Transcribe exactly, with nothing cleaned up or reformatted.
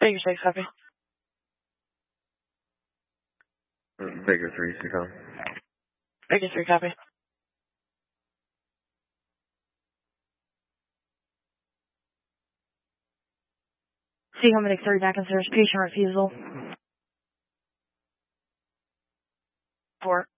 Baker six, copy. Baker three, six on. Baker three, copy. C Hominic three back in service, patient refusal. Four.